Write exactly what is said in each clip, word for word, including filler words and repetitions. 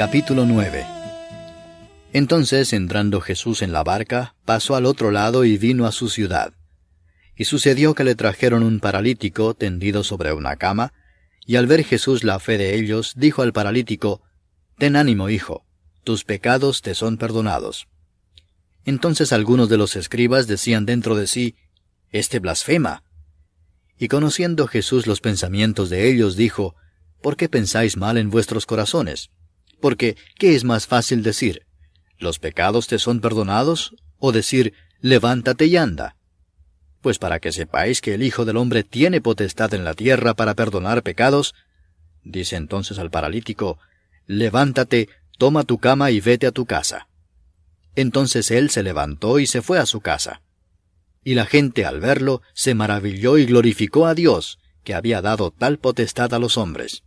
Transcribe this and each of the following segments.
Capítulo nueve. Entonces, entrando Jesús en la barca, pasó al otro lado y vino a su ciudad. Y sucedió que le trajeron un paralítico tendido sobre una cama, y al ver Jesús la fe de ellos, dijo al paralítico: «Ten ánimo, hijo, tus pecados te son perdonados». Entonces algunos de los escribas decían dentro de sí: «Este blasfema». Y conociendo Jesús los pensamientos de ellos, dijo: «¿Por qué pensáis mal en vuestros corazones? Porque, ¿qué es más fácil decir? ¿Los pecados te son perdonados? ¿O decir, levántate y anda? Pues para que sepáis que el Hijo del Hombre tiene potestad en la tierra para perdonar pecados, dice entonces al paralítico: levántate, toma tu cama y vete a tu casa. Entonces él se levantó y se fue a su casa. Y la gente al verlo se maravilló y glorificó a Dios, que había dado tal potestad a los hombres.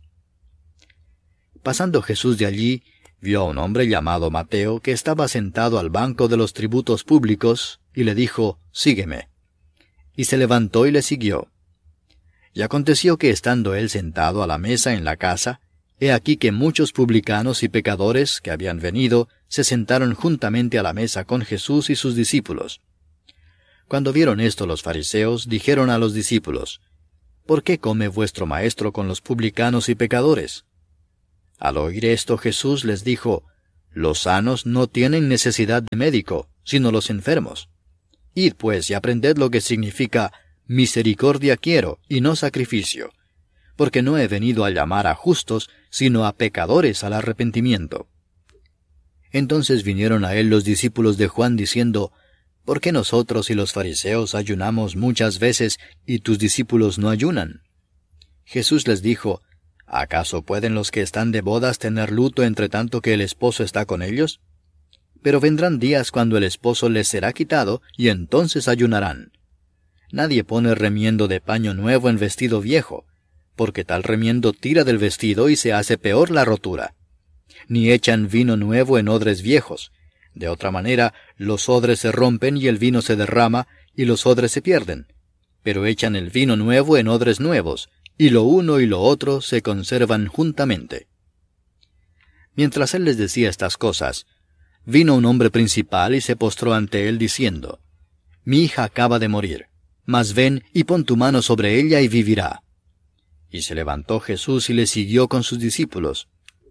Pasando Jesús de allí, vio a un hombre llamado Mateo, que estaba sentado al banco de los tributos públicos, y le dijo: «Sígueme». Y se levantó y le siguió. Y aconteció que estando él sentado a la mesa en la casa, he aquí que muchos publicanos y pecadores que habían venido se sentaron juntamente a la mesa con Jesús y sus discípulos. Cuando vieron esto los fariseos, dijeron a los discípulos: «¿Por qué come vuestro maestro con los publicanos y pecadores?» Al oír esto Jesús les dijo: «Los sanos no tienen necesidad de médico, sino los enfermos. Id pues y aprended lo que significa misericordia quiero, y no sacrificio, porque no he venido a llamar a justos, sino a pecadores al arrepentimiento». Entonces vinieron a él los discípulos de Juan diciendo: «¿Por qué nosotros y los fariseos ayunamos muchas veces, y tus discípulos no ayunan?» Jesús les dijo: ¿Acaso pueden los que están de bodas tener luto entre tanto que el esposo está con ellos? Pero vendrán días cuando el esposo les será quitado, y entonces ayunarán. Nadie pone remiendo de paño nuevo en vestido viejo, porque tal remiendo tira del vestido y se hace peor la rotura. Ni echan vino nuevo en odres viejos. De otra manera, los odres se rompen y el vino se derrama, y los odres se pierden. Pero echan el vino nuevo en odres nuevos, y lo uno y lo otro se conservan juntamente. Mientras él les decía estas cosas, vino un hombre principal y se postró ante él diciendo: «Mi hija acaba de morir, mas ven y pon tu mano sobre ella y vivirá». Y se levantó Jesús y le siguió con sus discípulos.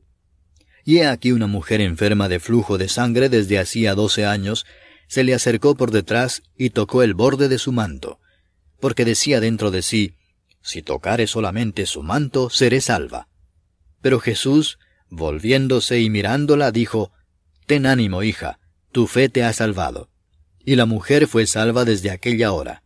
Y he aquí una mujer enferma de flujo de sangre desde hacía doce años, se le acercó por detrás y tocó el borde de su manto, porque decía dentro de sí: «Si tocare solamente su manto, seré salva». Pero Jesús, volviéndose y mirándola, dijo: «Ten ánimo, hija, tu fe te ha salvado». Y la mujer fue salva desde aquella hora.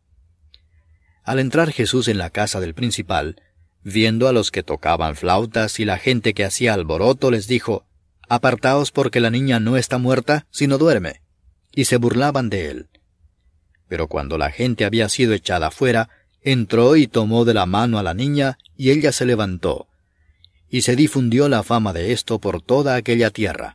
Al entrar Jesús en la casa del principal, viendo a los que tocaban flautas y la gente que hacía alboroto, les dijo: «Apartaos, porque la niña no está muerta, sino duerme». Y se burlaban de él. Pero cuando la gente había sido echada fuera, entró y tomó de la mano a la niña, y ella se levantó. Y se difundió la fama de esto por toda aquella tierra.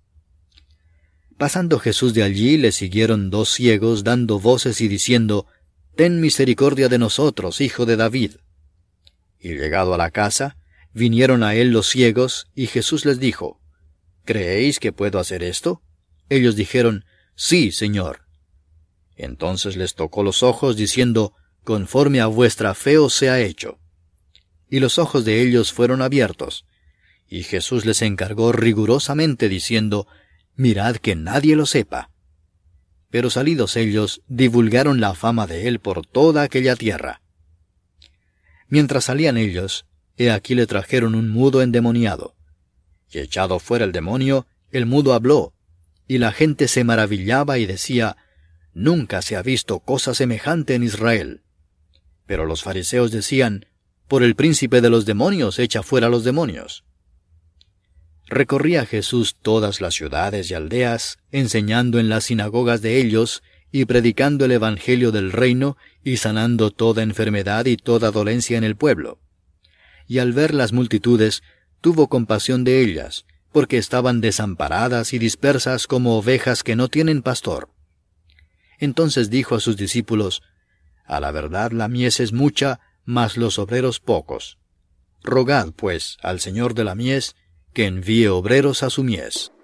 Pasando Jesús de allí, le siguieron dos ciegos, dando voces y diciendo: «Ten misericordia de nosotros, hijo de David». Y llegado a la casa, vinieron a él los ciegos, y Jesús les dijo: «¿Creéis que puedo hacer esto?» Ellos dijeron: «Sí, Señor». Entonces les tocó los ojos, diciendo: «Conforme a vuestra fe os sea hecho». Y los ojos de ellos fueron abiertos. Y Jesús les encargó rigurosamente, diciendo: «Mirad que nadie lo sepa». Pero salidos ellos, divulgaron la fama de él por toda aquella tierra. Mientras salían ellos, he aquí le trajeron un mudo endemoniado. Y echado fuera el demonio, el mudo habló, y la gente se maravillaba y decía: «Nunca se ha visto cosa semejante en Israel». Pero los fariseos decían: «Por el príncipe de los demonios echa fuera los demonios». Recorría Jesús todas las ciudades y aldeas, enseñando en las sinagogas de ellos, y predicando el evangelio del reino, y sanando toda enfermedad y toda dolencia en el pueblo. Y al ver las multitudes, tuvo compasión de ellas, porque estaban desamparadas y dispersas como ovejas que no tienen pastor. Entonces dijo a sus discípulos: «A la verdad la mies es mucha, mas los obreros pocos. Rogad, pues, al Señor de la mies, que envíe obreros a su mies.